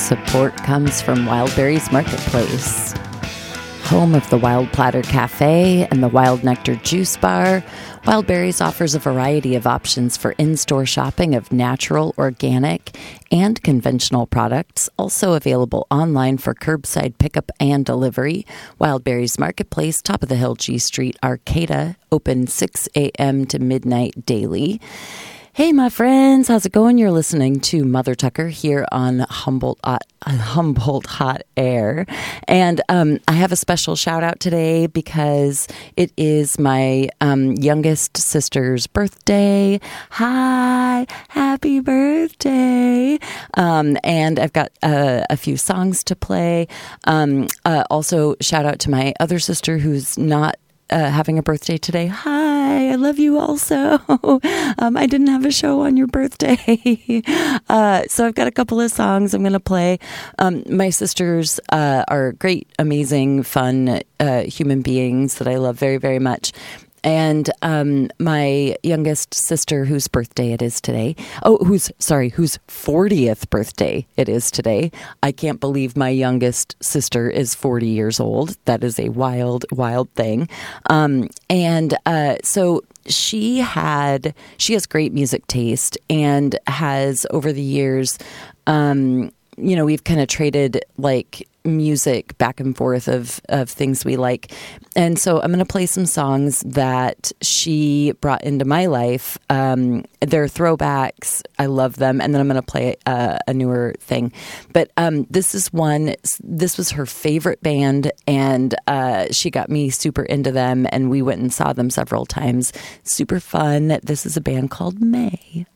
Support comes from Wildberries Marketplace, home of the Wild Platter Cafe and the Wild Nectar Juice Bar. Wildberries offers a variety of options for in-store shopping of natural, organic, and conventional products, also available online for curbside pickup and delivery. Wildberries Marketplace, top of the hill, G Street, Arcata, open 6 a.m. to midnight daily. Hey, my friends, how's it going? You're listening to Mother Tucker here on Humboldt Hot Air. And I have a special shout out today because it is my youngest sister's birthday. Hi, happy birthday. And I've got a few songs to play. Also, shout out to my other sister who's not having a birthday today. Hi, I love you also. I didn't have a show on your birthday. So I've got a couple of songs I'm going to play. My sisters are great, amazing, fun human beings that I love very, very much. And my youngest sister, whose birthday it is today, whose 40th birthday it is today. I can't believe my youngest sister is 40 years old. That is a wild, wild thing. So she has great music taste and has over the years, we've kind of traded like music back and forth of things we like. And so I'm going to play some songs that she brought into my life. They're throwbacks. I love them. And then I'm going to play a newer thing. But this was her favorite band, and she got me super into them, and we went and saw them several times. Super fun. This is a band called May.